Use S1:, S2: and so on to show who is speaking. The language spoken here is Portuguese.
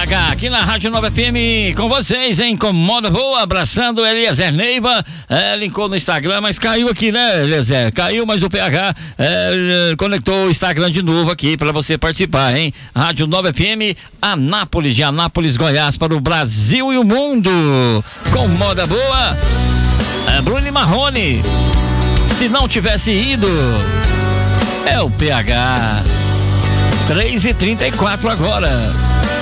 S1: PH aqui na Rádio Nova FM com vocês, hein? Com moda boa, abraçando Eliezer Neiva. Linkou no Instagram, mas caiu aqui, né, Eliezer? Caiu, mas o PH conectou o Instagram de novo aqui pra você participar, hein? Rádio Nova FM, Anápolis, de Anápolis, Goiás, para o Brasil e o mundo. Com moda boa, Bruno e Marrone. Se não tivesse ido, é o PH. 3h34 agora.